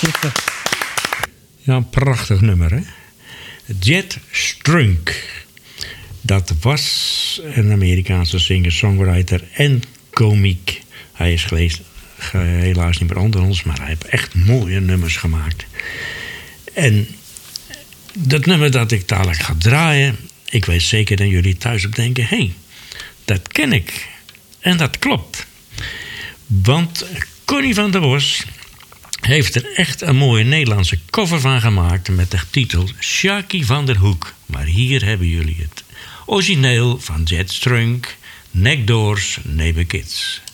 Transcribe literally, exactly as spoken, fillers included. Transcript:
Super. Ja, een prachtig nummer, hè? Jet Strunk. Dat was een Amerikaanse singer-songwriter en komiek. Hij is gelezen, helaas niet meer onder ons, maar hij heeft echt mooie nummers gemaakt. En dat nummer dat ik dadelijk ga draaien, ik weet zeker dat jullie thuis op denken, hé, hey, dat ken ik. En dat klopt. Want Connie van der Bos heeft er echt een mooie Nederlandse cover van gemaakt met de titel Sharky van der Hoek. Maar hier hebben jullie het. Origineel van Jet Strunk, Neck Doors, Neighbor Kids.